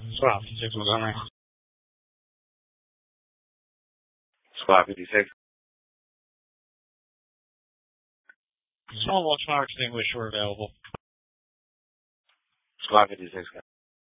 Squad 56 was on there. Squad 56. Small watch fire extinguisher available. Squad 56.